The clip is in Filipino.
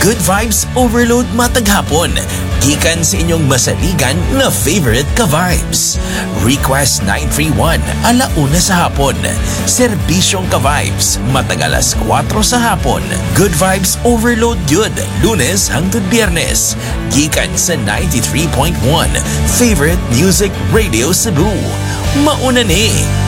Good Vibes Overload matag hapon. Gikan sa inyong masaligan na favorite ka-vibes. Request 931 alauna sa hapon. Serbisyong ka-vibes matag alas 4 sa hapon. Good Vibes Overload yun. Lunes hangtod Biyernes. Gikan sa 93.1 Favorite Music Radio Cebu. Mauna ni.